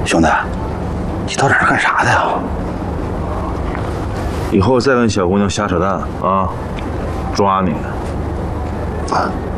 兄弟，你到这是干啥的呀？ 以后再跟小姑娘瞎扯淡啊，抓你！ 啊！